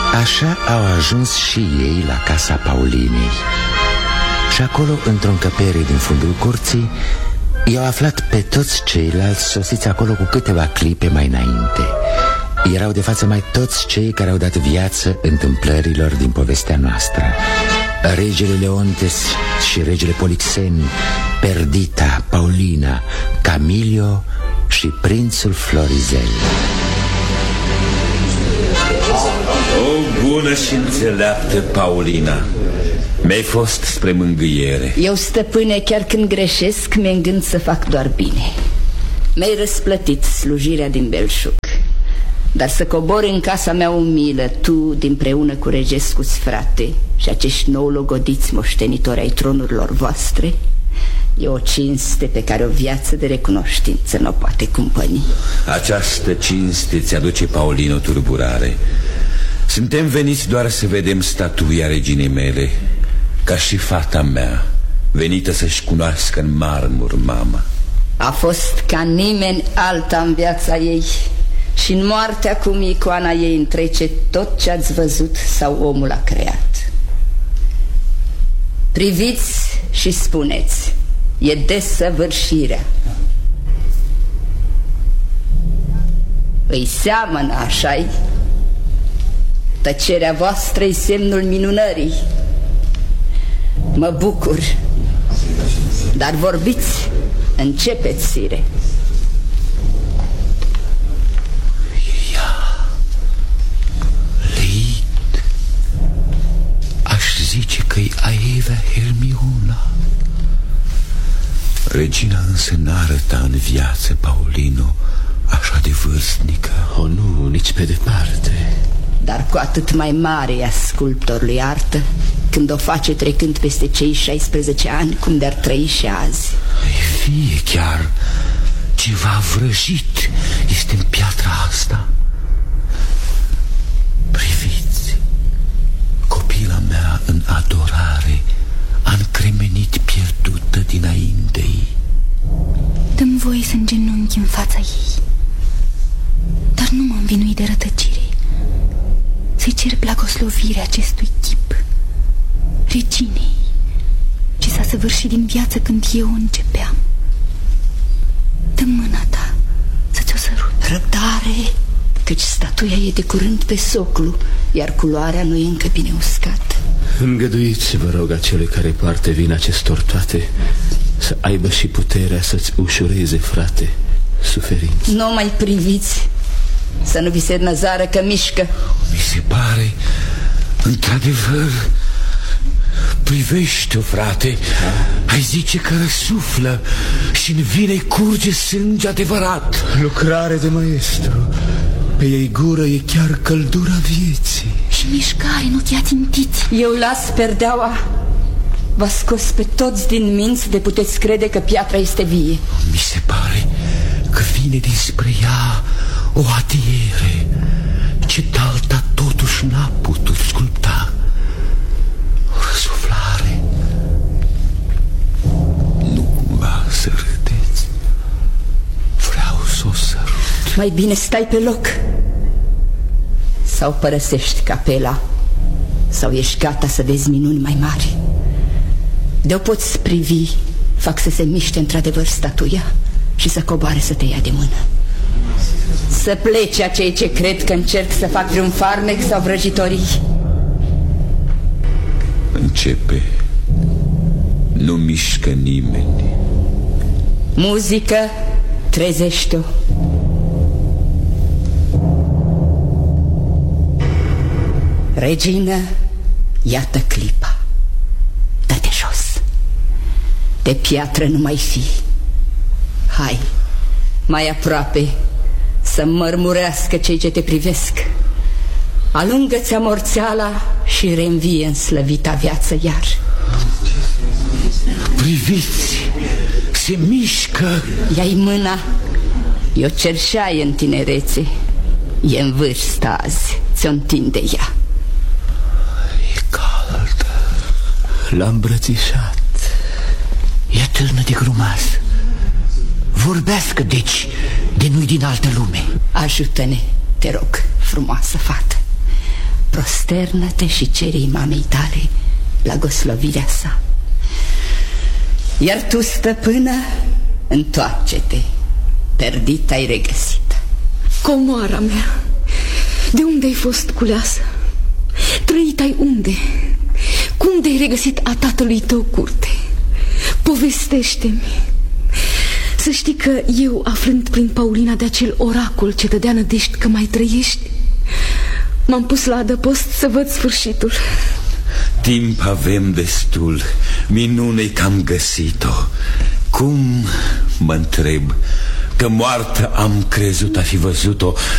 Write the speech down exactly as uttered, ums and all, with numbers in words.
Așa au ajuns și ei la casa Paulinei. Și acolo, într-o încăpere din fundul curții, i-au aflat pe toți ceilalți sosiți acolo cu câteva clipe mai înainte. Erau de față mai toți cei care au dat viață întâmplărilor din povestea noastră: regele Leontes și regele Polixen, Perdita, Paulina, Camilio și prințul Florizel. O bună și înțeleaptă Paulina, mi-ai fost spre mângâiere. Eu, stăpâne, chiar când greșesc, mi-e în gând să fac doar bine. Mi-ai răsplătit slujirea din belșug, dar să cobori în casa mea umilă, tu, dinpreună cu Regescu-ți frate și acești nou logodiți moștenitori ai tronurilor voastre, e o cinste pe care o viață de recunoștință nu o poate cumpăni. Această cinste ți aduce, Paulino, turburare. Suntem veniți doar să vedem statuia reginei mele, ca și fata mea, venită să-și cunoască în marmur mama. A fost ca nimeni alta în viața ei, și în moartea cum icoana ei întrece tot ce ați văzut sau omul a creat. Priviți și spuneți, e desăvârșirea. Îi seamănă, așa-i? Tăcerea voastră-i semnul minunării. Mă bucur. Dar vorbiți, începeți, sire. Ea, Leit, aș zice că-i Aevea Hermiona. Regina însă n-arăta în viață, Paulino, așa de vârstnică. O, nu, nici pe departe. Dar cu atât mai mare ea sculptorului artă când o face trecând peste cei șaisprezece ani, cum de-ar trăi și azi. Fie chiar ceva vrăjit este în piatra asta. Priviți, copila mea în adorare a încremenit pierdută dinainte-i. Dă-mi voie să îngenunchi în fața ei, dar nu mă învinui de rătăcire. Să-i cer blagoslovirea acestui chip, reginei, ce s-a săvârșit din viață când eu începeam. Dă mâna ta să-ți o sărut. Răbdare, căci statuia e de curând pe soclu, iar culoarea nu e încă bine uscată. Îngăduiți, vă rog, acelui care poartă vina acestor toate să aibă și puterea să-ți ușureze, frate, suferința. Nu mai priviți, să nu vi se năzară că mișcă. Mi se pare, într-adevăr, privește-o, frate. Ai zice că răsuflă și în vine-i curge sânge adevărat. Lucrare de maestru. Pe ei gură e chiar căldura vieții. Și mișcare nu te-a țintit. Eu las perdeaua. V-a scos pe toți din minți de puteți crede că piatra este vie. Mi se pare că vine dinspre ea o adiere ce d'alta totuși n-a putut sculpta. O răsuflare. Nu cumva să râdeți. Vreau să o sărut. Mai bine stai pe loc. Sau părăsești capela, sau ești gata să vezi minuni mai mari. De-o poți privi, fac să se miște într-adevăr statuia și să coboare să te ia de mână. Să plece acei ce cred că încerc să fac vreun farmec sau vrăjitorii. Începe. Nu mișcă nimeni. Muzică, trezește-o. Regină, iată clipa. Dă-te jos. De piatră nu mai fi. Hai, mai aproape, să mărmurească cei ce te privesc. Alungă-ți amorțeala și reînvie în slăvita viață iar. Priviți, se mișcă. Ia-i mâna. E o cerșaie în tinerețe. E în vârstă azi. Ți-o întinde ea. E caldă. L-a îmbrățișat. E târnă de grumaz. Vorbească, deci, de nu-i din altă lume. Ajută-ne, te rog, frumoasă fată. prosternă-te și cere-i mamei tale blagoslovirea sa. Iar tu, stăpână, întoarce-te, perdit ai regăsit. Comoara mea, de unde ai fost culeasă? Trăit ai unde? Cum de-ai regăsit a tatălui tău curte? Povestește-mi. Să știi că eu, aflând prin Paulina de acel oracol ce dădea nădești că mai trăiești, m-am pus la adăpost să văd sfârșitul. Timp avem destul. Minune că am găsit-o. Cum, mă întreb, că moartă am crezut a fi văzut-o